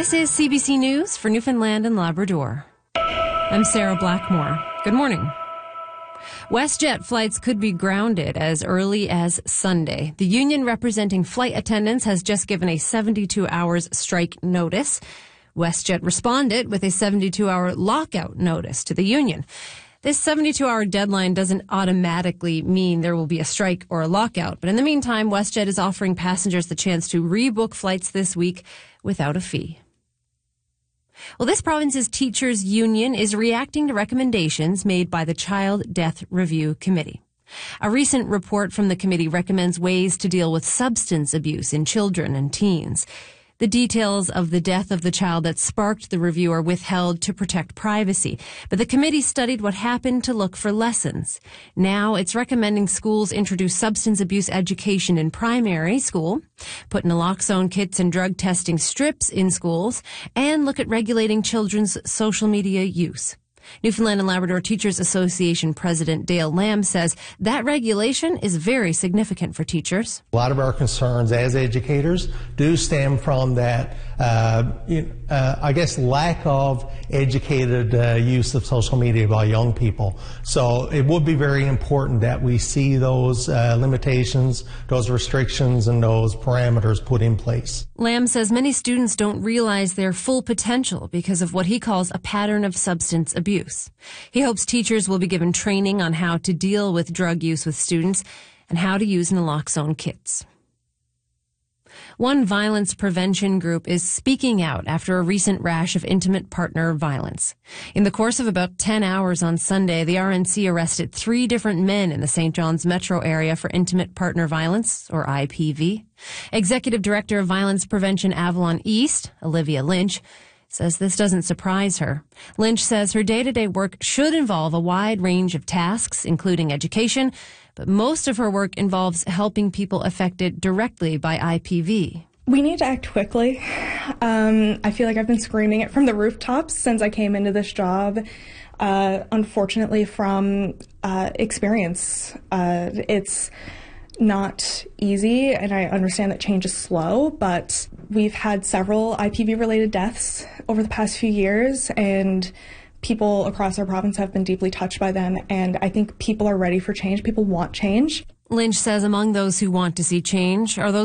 This is CBC News for Newfoundland and Labrador. I'm Sarah Blackmore. Good morning. WestJet flights could be grounded as early as Sunday. The union representing flight attendants has just given a 72 hours strike notice. WestJet responded with a 72-hour lockout notice to the union. This 72-hour deadline doesn't automatically mean there will be a strike or a lockout, but in the meantime, WestJet is offering passengers the chance to rebook flights this week without a fee. Well, this province's teachers' union is reacting to recommendations made by the Child Death Review Committee. A recent report from the committee recommends ways to deal with substance abuse in children and teens. The details of the death of the child that sparked the review are withheld to protect privacy, but the committee studied what happened to look for lessons. Now it's recommending schools introduce substance abuse education in primary school, put naloxone kits and drug testing strips in schools, and look at regulating children's social media use. Newfoundland and Labrador Teachers Association President Dale Lamb says that regulation is very significant for teachers. A lot of our concerns as educators do stem from that, lack of educated use of social media by young people. So it would be very important that we see those limitations, those restrictions, and those parameters put in place. Lamb says many students don't realize their full potential because of what he calls a pattern of substance abuse. He hopes teachers will be given training on how to deal with drug use with students and how to use naloxone kits. One violence prevention group is speaking out after a recent rash of intimate partner violence. In the course of about 10 hours on Sunday, the RNC arrested 3 different men in the St. John's metro area for intimate partner violence, or IPV. Executive Director of Violence Prevention Avalon East, Olivia Lynch, says this doesn't surprise her. Lynch says her day-to-day work should involve a wide range of tasks, including education, but most of her work involves helping people affected directly by IPV. We need to act quickly. I feel like I've been screaming it from the rooftops since I came into this job. Unfortunately, from experience, it's not easy, and I understand that change is slow, but we've had several IPV-related deaths over the past few years, and people across our province have been deeply touched by them, and I think people are ready for change. People want change. Lynch says among those who want to see change are those